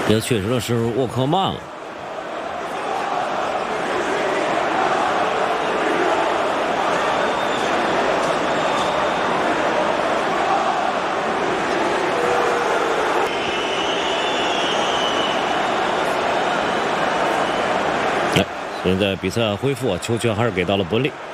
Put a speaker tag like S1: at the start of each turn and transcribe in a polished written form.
S1: 也确实是沃克曼了。现在比赛恢复，球权还是给到了伯利。